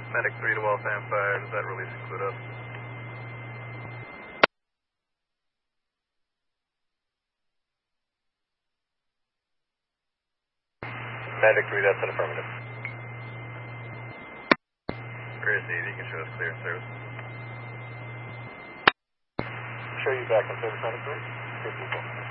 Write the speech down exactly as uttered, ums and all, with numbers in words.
Medic three to Waltham five, does that release include us? Medic three, that's an affirmative. Where is he? You can show us clear service. Show you back on service, Medic three.